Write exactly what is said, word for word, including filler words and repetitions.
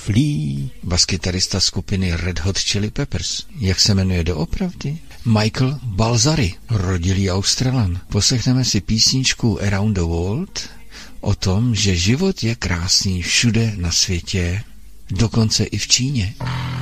Flea, baskytarista skupiny Red Hot Chili Peppers. Jak se jmenuje doopravdy? Michael Balzary, rodilý Australan. Poslechneme si písničku Around the World o tom, že život je krásný všude na světě, dokonce i v Číně.